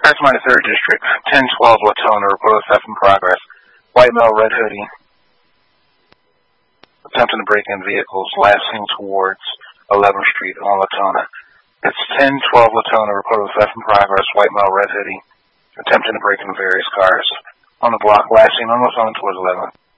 That's my 3rd district. 1012 Latona, report of theft in progress. White male, red hoodie. Attempting to break in vehicles, lasting towards 11th Street on Latona. It's 1012 Latona, report of theft in progress. White male, red hoodie. Attempting to break in various cars. On the block, lasting on Latona towards 11th.